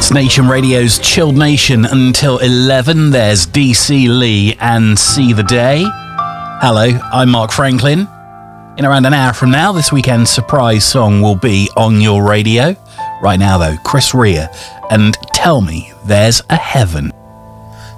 It's Nation Radio's Chilled Nation until 11. There's DC Lee and See the Day. Hello, I'm Mark Franklin. In around an hour from now, this weekend's surprise song will be on your radio. Right now, though, Chris Rea and Tell Me There's a Heaven.